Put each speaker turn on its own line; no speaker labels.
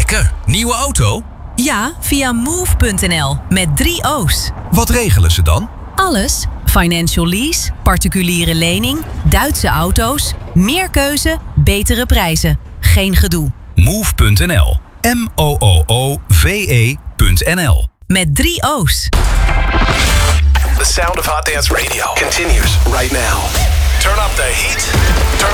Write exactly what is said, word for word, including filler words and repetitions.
Lekker. Nieuwe auto?
Ja, via move punt n l met drie O's.
Wat regelen ze dan?
Alles. Financial lease, particuliere lening, Duitse auto's, meer keuze, betere prijzen. Geen gedoe.
move punt n l. M O O O V E punt n l.
Met drie O's.
The sound of Hot Dance Radio continues right now. Turn up the heat. Turn